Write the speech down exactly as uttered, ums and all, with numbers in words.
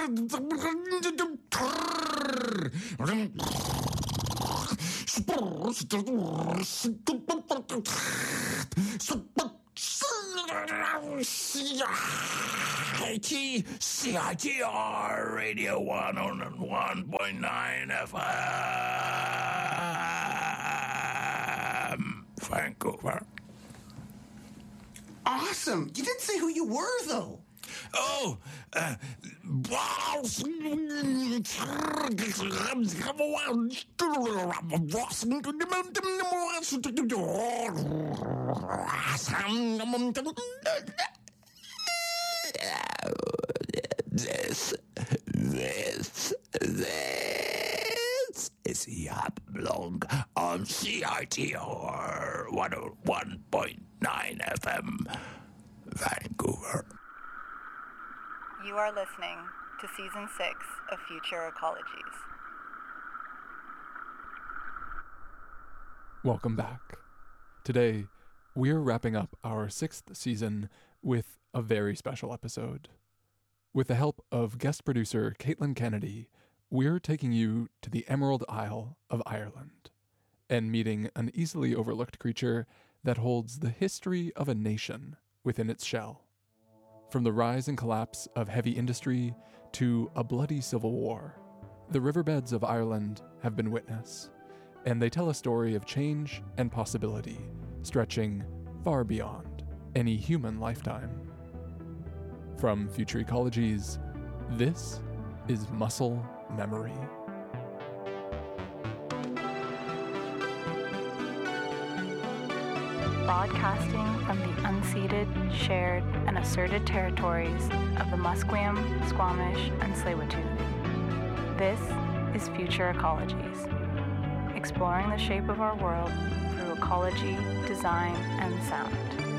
C I T R Radio one oh one point nine F M, Vancouver. Awesome. You didn't say who you were, though. Oh, uh, this, this, this is Yacht Blog on C I T R one oh one point nine F M, Vancouver. You are listening to Season six of Future Ecologies. Welcome back. Today, we're wrapping up our sixth season with a very special episode. With the help of guest producer Caitlin Kennedy, we're taking you to the Emerald Isle of Ireland and meeting an easily overlooked creature that holds the history of a nation within its shell. From the rise and collapse of heavy industry to a bloody civil war, the riverbeds of Ireland have been witness, and they tell a story of change and possibility stretching far beyond any human lifetime. From Future Ecologies, this is Muscle Memory. Broadcasting from the unceded, shared, and asserted territories of the Musqueam, Squamish, and Tsleil-Waututh. This is Future Ecologies, exploring the shape of our world through ecology, design, and sound.